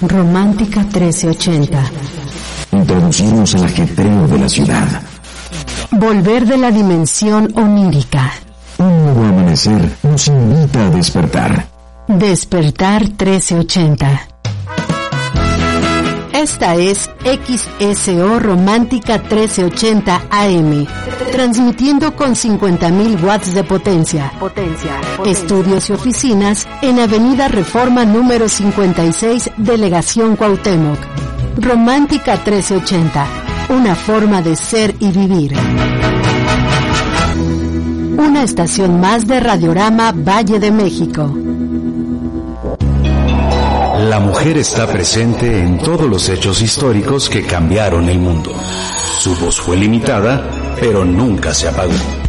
Romántica 1380. Introducirnos al ajetreo de la ciudad. Volver de la dimensión onírica. Un nuevo amanecer nos invita a despertar. Despertar 1380. Esta es XSO Romántica 1380 AM, transmitiendo con 50.000 watts de potencia. Estudios y oficinas en Avenida Reforma número 56, Delegación Cuauhtémoc. Romántica 1380, una forma de ser y vivir. Una estación más de Radiorama Valle de México. La mujer está presente en todos los hechos históricos que cambiaron el mundo. Su voz fue limitada, pero nunca se apagó.